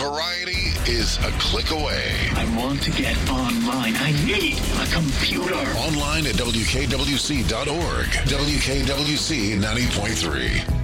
Variety is a click away. I want to get online. I need a computer. Online at WKWC.org. WKWC 90.3.